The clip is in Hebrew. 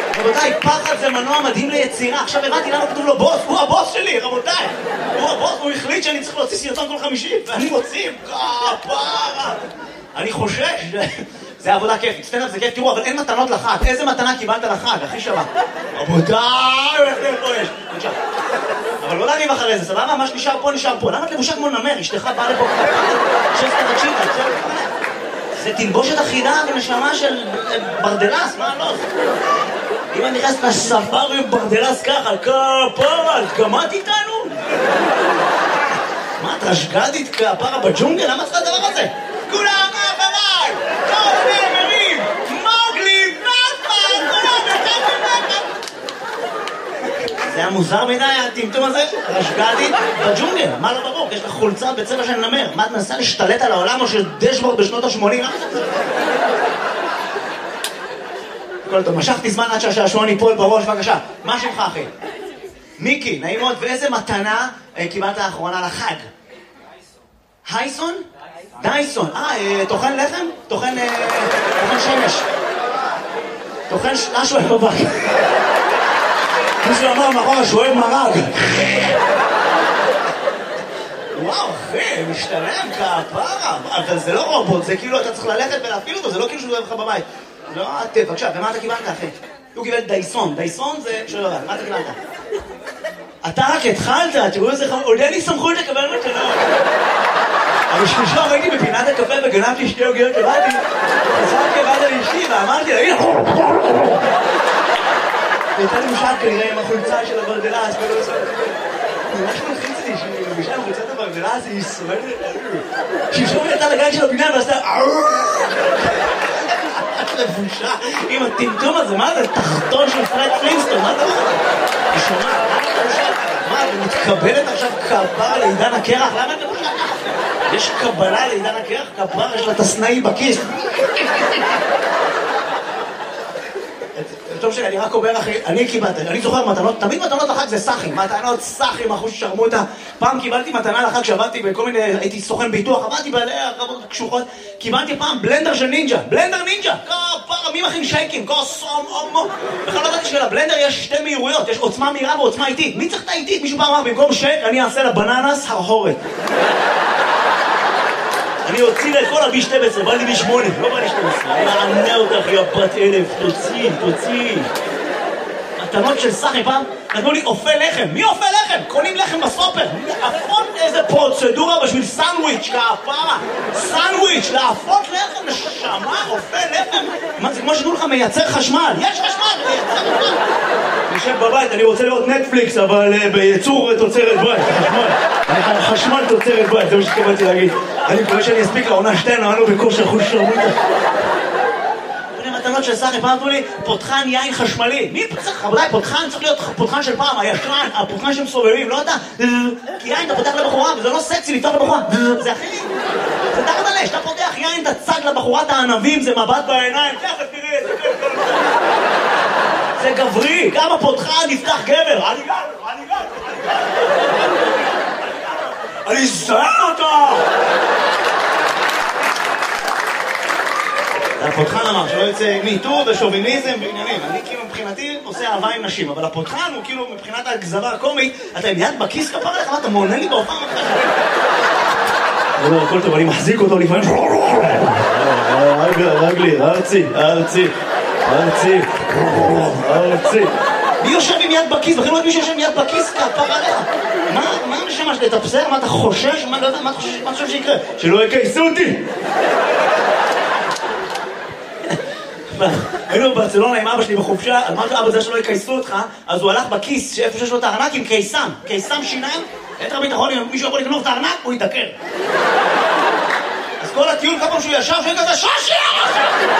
רבותיי, פחד זה מנוע מדהים ליצירה. עכשיו הבנתי למה כתוב לו בוס, הוא הבוס שלי, רבותיי. הוא הבוס, הוא החליט שאני צריך להוציא סרטון כל חמישי, ואני מוציא, כפרה. אני חושש, זה עבודה כיפית, סטנדאפ זה כיף, תראו, אבל אין מתנות לחג. איזה מתנה קיבלת לחג, הכי שווה? רבותיי, איך פה יש? אבל לא להגיב אחרי זה, סבבה? מה שנשאר פה, נשאר פה. למה את לבושה כמו נמר? אשתך באה לפה שסטה וצ'יטה, זה תלבושת אחידה ונשמה של ברדלס, מה לא? אם אני נכנס לספארי עם ברדלס ככה, כפרה, את גמרת איתנו? מה, את רשגדית כפרה בג'ונגל? למה צריך הדבר הזה? כולם אחריי! כל הנאמרים! מוגלי, נאפה! כולם אחד. זה היה מוזר מדי, הטמטום הזה? רשגדית בג'ונגל, מה לא ברור? יש לך חולצה בצבע של נמר. מה, את מנסה להשתלט על העולם או של דשבורד בשנות ה-80? כל טוב, משכתי זמן עד שהשעשועון ייפול בראש, בבקשה. מה שמך, אחי? מיקי, נעים מאוד. ואיזה מתנה קיבלת האחרונה לחג? הייסון? דייסון. טוחן לחם? טוחן שמש. טוחן שואב בבית. מישהו אמר מאחורה שואב מרג. וואו, אחי, משתלם כפרה. אבל זה לא רובוט, זה כאילו אתה צריך ללכת ולהפעיל אותו, זה לא כאילו שהוא אוהב לך בבית. לא, בבקשה, ומה אתה קיבלת, אחי? הוא קיבל דייסון. דייסון זה שואל בבית, מה אתה קיבלת? אתה רק התחלת, תראו איזה חמור, עוד אין לי סמכות לקבל מתנות. אבל שלושה הייתי בפינת הקפה וגנבתי שתי עוגיות לבאתי, חזרתי לבד על אשתי ואמרתי לה, הנה! הייתה לי משאב כנראה עם החולצה של הברדלס, ולא עושה... ממש מלחיץ לי שהיא מבישה עם חולצת הברדלס, היא שורדת... שלשום יצאה לגן של הפינה ועשתה... לבושה עם הטמטום הזה, מה זה? תחתון של פרד פלינסטון, מה זה? היא שומעת, מה, היא מתקבלת עכשיו כפרה לעידן הקרח? למה את לבושה? יש קבלה לעידן הקרח? כפרה, יש לה את הסנאי בכיס. טוב שאני רק אומר אחי, אני קיבלתי, אני זוכר מתנות, תמיד מתנות לחג זה סחים, מתנות סחים, אחוז שרמוטה. פעם קיבלתי מתנה לחג שעבדתי בכל מיני, הייתי סוכן ביטוח, עבדתי בעלי הרבות קשוחות, קיבלתי פעם בלנדר של נינג'ה, בלנדר נינג'ה, כפרה, מי מכין שייקים, כוסום, אומו. בכלל לא ידעתי שלבלנדר יש שתי מהירויות, יש עוצמה מהירה ועוצמה איטית. מי צריך את האיטית? מישהו פעם אמר, במקום שייק אני אעשה לבננס הרחורת. אני אוציא לה את כל ה-B12, בא לי B8, לא בא לי 12. אני מענה אותך, יא בת אלף, תוציא. מתנות של סחי פעם, נתנו לי אופה לחם. מי אופה לחם? קונים לחם בסופר. להפות איזה פרוצדורה בשביל סנדוויץ', כפרה. סנדוויץ', להפות לחם, נשמה, אופה לחם. מה, זה כמו שתנו לך מייצר חשמל. יש חשמל, מייצר חשמל. אני יושב בבית, אני רוצה לראות נטפליקס, אבל בייצור תוצרת בית, חשמל תוצרת בית, זה מה שתקבלתי להגיד. אני מקווה שאני אספיק לעונה 2, נענו בכושר חוש שרמוטה. בני מתנות של סחי, פעם אמרו לי, פותחן יין חשמלי. מי צריך? רבותיי, פותחן צריך להיות פותחן של פעם, הישן, הפותחן שמסובבים, לא אתה. כי יין אתה פותח לבחורה, וזה לא סקסי לפתוח לבחורה. זה אחי. זה תחת עלי, שאתה פותח יין, אתה צג לבחורת הענבים, זה מבט בעיניים. תכף תראי, זה כיף. זה גברי, כמה פותחן נפתח גבר. אני זהר אותו! הפותחן אמר שלא יוצא מיטור ושוביניזם ועניינים. אני כאילו מבחינתי עושה אהבה עם נשים, אבל הפותחן הוא כאילו מבחינת הגזרה הקומית, אתה עם יד בכיס כפר לך, אתה מעונה לי בהופעה מתחשב. לא, הכל טוב, אני מחזיק אותו לפעמים. רגלי, ארצי. מי יושב עם יד בכיס? בכלל לא את מי שיושב עם יד בכיס כפר עליך. מה המשמש לתפסר? מה אתה חושש? מה אתה חושב שיקרה? שלא יקייסו אותי! היינו בברצלונה עם אבא שלי בחופשה, אמרתי אבא זה שלא יקייסו אותך, אז הוא הלך בכיס שאיפה שיש לו את הארנק עם קיסם שיניים, את הביטחון, אם מישהו יכול לגנוב את הארנק, הוא יתעקר. אז כל הטיול, כל פעם שהוא ישב, שהוא כזה, שושי!